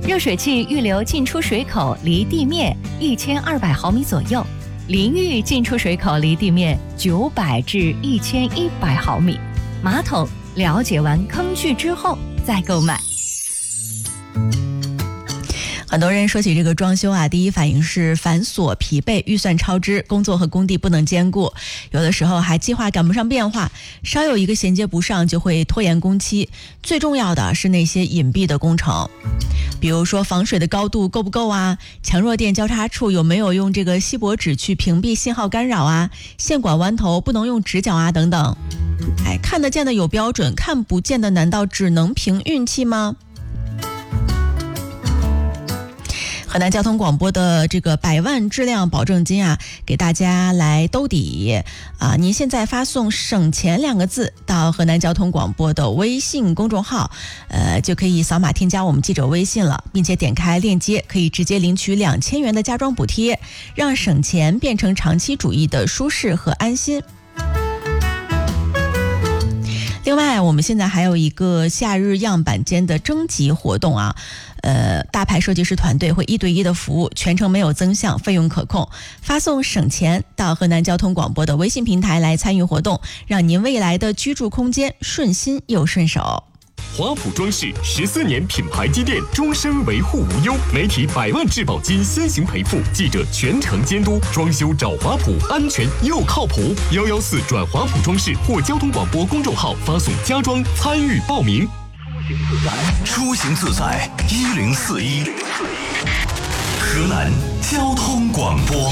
热水器预留进出水口离地面1200毫米左右，淋浴进出水口离地面900至1100毫米。马桶了解完坑距之后再购买。 很多人说起这个装修啊，第一反应是繁琐疲惫，预算超支，工作和工地不能兼顾，有的时候还计划赶不上变化，稍有一个衔接不上就会拖延工期。最重要的是那些隐蔽的工程，比如说防水的高度够不够啊，强弱电交叉处有没有用这个锡箔纸去屏蔽信号干扰啊，线管弯头不能用直角啊等等。看得见的有标准，看不见的难道只能凭运气吗？河南交通广播的这个100万质量保证金啊，给大家来兜底啊！您现在发送省钱2个字到河南交通广播的微信公众号，就可以扫码添加我们记者微信了，并且点开链接可以直接领取2000元的家装补贴，让省钱变成长期主义的舒适和安心。另外，我们现在还有一个夏日样板间的征集活动啊，大牌设计师团队会1对1的服务，全程没有增项，费用可控。发送省钱到河南交通广播的微信平台来参与活动，让您未来的居住空间顺心又顺手。 华普装饰14年品牌积淀，终身维护无忧。媒体100万质保金先行赔付，记者全程监督，装修找华普，安全又靠谱。114转华普装饰或交通广播公众号发送家装参与报名。 出行自在1041，河南交通广播。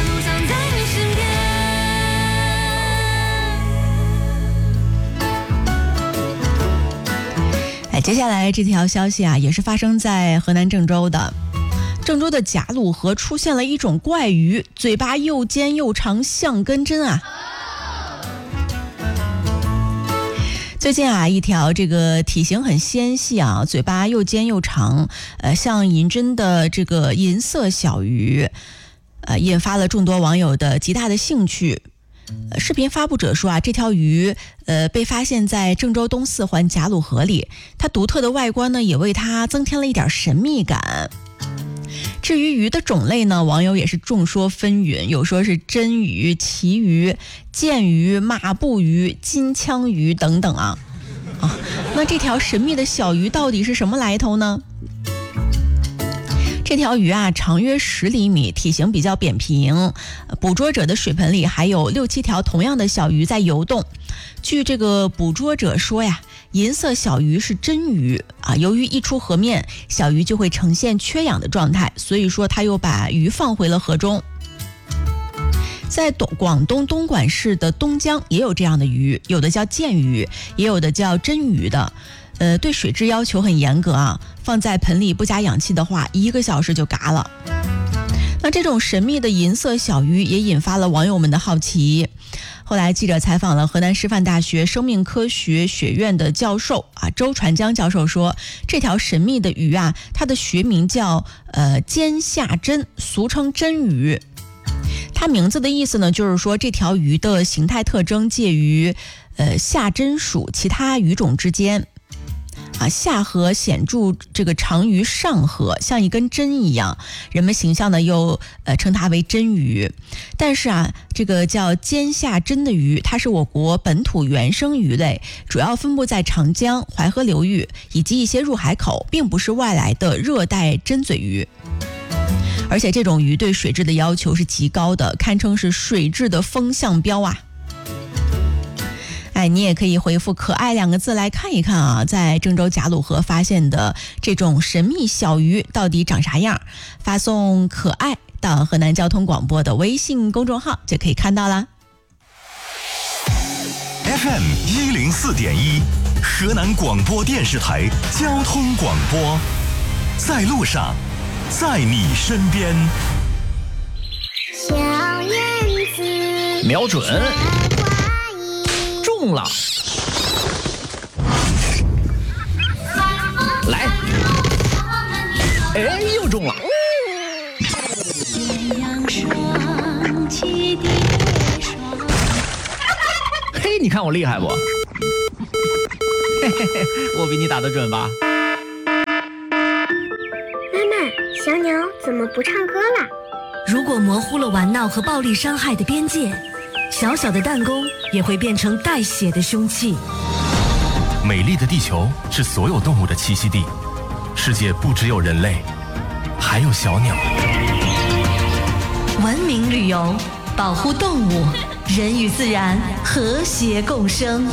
接下来这条消息啊，也是发生在河南郑州的。郑州的贾鲁河出现了一种怪鱼，嘴巴又尖又长，像根针啊。最近啊，一条这个体型很纤细啊，嘴巴又尖又长，像银针的这个银色小鱼，引发了众多网友的极大的兴趣。视频发布者说啊，这条鱼被发现在郑州东4环贾鲁河里，它独特的外观呢，也为它增添了一点神秘感。至于鱼的种类呢，网友也是众说纷纭，有说是真鱼、旗鱼、剑鱼、马步鱼、金枪鱼等等啊。那这条神秘的小鱼到底是什么来头呢？这条鱼啊，长约10厘米，体型比较扁平，捕捉者的水盆里还有6、7条同样的小鱼在游动。据这个捕捉者说呀，银色小鱼是真鱼啊，由于一出河面，小鱼就会呈现缺氧的状态，所以说他又把鱼放回了河中。在广东东莞市的东江也有这样的鱼，有的叫剑鱼，也有的叫真鱼的。对水质要求很严格啊，放在盆里不加氧气的话，1个小时就嘎了。那这种神秘的银色小鱼也引发了网友们的好奇。后来记者采访了河南师范大学生命科学学院的教授啊，周传江教授说，这条神秘的鱼啊，它的学名叫尖下针，俗称真鱼。它名字的意思呢，就是说这条鱼的形态特征介于下针属其他鱼种之间。下颌显著这个长于上颌，像一根针一样，人们形象呢又称它为真鱼。但是啊，这个叫尖下针的鱼，它是我国本土原生鱼类，主要分布在长江、淮河流域以及一些入海口，并不是外来的热带针嘴鱼。而且这种鱼对水质的要求是极高的，堪称是水质的风向标啊。你也可以回复可爱2个字来看一看啊，在郑州贾鲁河发现的这种神秘小鱼到底长啥样，发送可爱到河南交通广播的微信公众号就可以看到啦。 FM 104.1，河南广播电视台交通广播，在路上，在你身边。 小燕子瞄准，中了！来，哎，又中了！嘿，你看我厉害不？嘿嘿嘿，我比你打得准吧？ 小鸟怎么不唱歌了？ 如果模糊了玩闹和暴力伤害的边界，小小的弹弓也会变成带血的凶器。 美丽的地球是所有动物的栖息地，世界不只有人类，还有小鸟。 文明旅游，保护动物，人与自然和谐共生。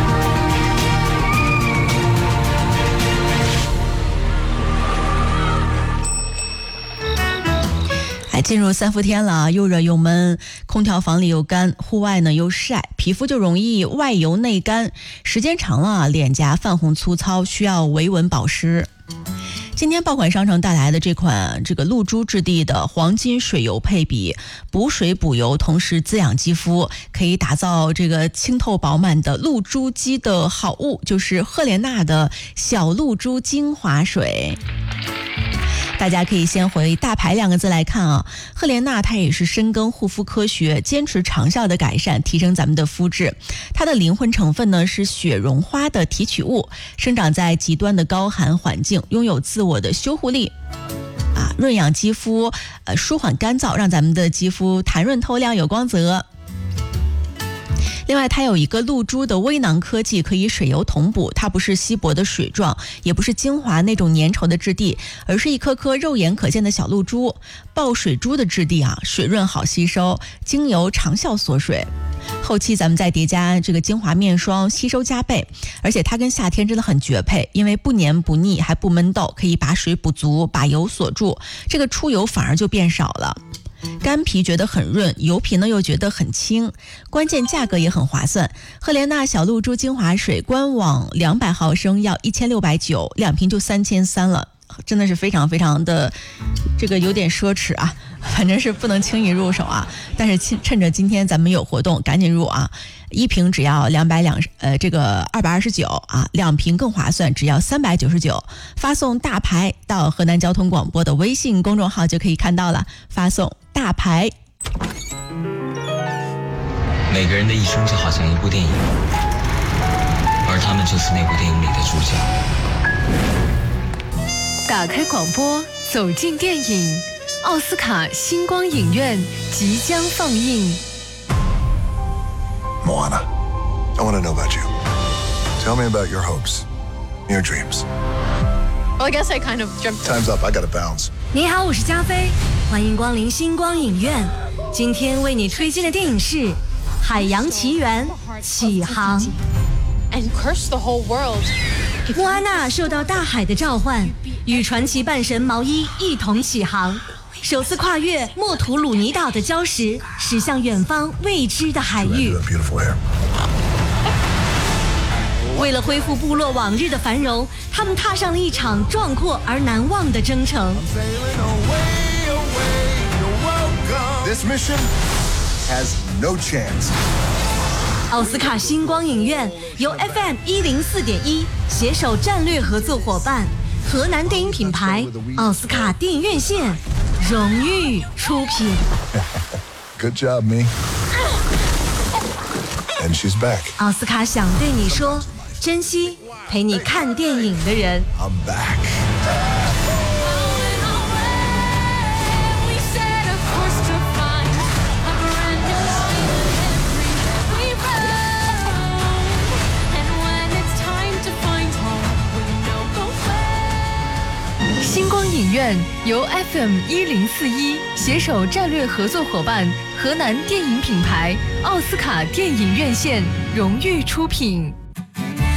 进入3伏天了，又热又闷，空调房里又干，户外呢又晒，皮肤就容易外油内干，时间长了脸颊泛红粗糙，需要维稳保湿。今天爆款商城带来的这款露珠质地的黄金水油配比，补水补油，同时滋养肌肤，可以打造这个清透饱满的露珠肌的好物，就是赫莲娜的小露珠精华水。大家可以先回大牌2个字来看啊，赫莲娜它也是深耕护肤科学，坚持长效的改善，提升咱们的肤质。它的灵魂成分呢是雪绒花的提取物，生长在极端的高寒环境，拥有自我的修护力。润养肌肤，舒缓干燥，让咱们的肌肤弹润透亮有光泽。另外它有一个露珠的微囊科技，可以水油同补，它不是稀薄的水状，也不是精华那种粘稠的质地，而是一颗颗肉眼可见的小露珠，爆水珠的质地水润好吸收，精油长效锁水。后期咱们再叠加这个精华面霜，吸收加倍，而且它跟夏天真的很绝配，因为不黏不腻还不闷痘，可以把水补足，把油锁住，这个出油反而就变少了。干皮觉得很润，油皮呢又觉得很轻，关键价格也很划算。赫莲娜小露珠精华水官网200毫升要1690，两瓶就3300了，真的是非常非常的有点奢侈啊，反正是不能轻易入手啊。但是趁着今天咱们有活动，赶紧入啊！一瓶只要229啊，两瓶更划算，只要399。发送大牌到河南交通广播的微信公众号就可以看到了，发送大牌。 每个人的一生就好像一部电影，而他们就是那部电影里的主角。 打开广播，走进电影，奥斯卡星光影院即将放映。 Moana, I want to know about you. Tell me about your hopes, your dreams. Well, I guess I kind of jumped. Time's up. I gotta bounce. 你好，我是加菲，欢迎光临星光影院。今天为你推荐的电影是《海洋奇缘：起航》。 And curse the whole world. 莫安娜受到大海的召唤，与传奇半神毛衣一同起航，首次跨越莫图鲁尼岛的礁石，驶向远方未知的海域。为了恢复部落往日的繁荣，他们踏上了一场壮阔而难忘的征程。 This mission has no chance. 奥斯卡星光影院由 FM 104.1携手战略合作伙伴河南电影品牌奥斯卡电影院线荣誉出品。 Good job, me. And she's back. 奥斯卡想对你说，珍惜陪你看电影的人。 I'm back. 星光影院由 FM 1041携手战略合作伙伴河南电影品牌奥斯卡电影院线荣誉出品。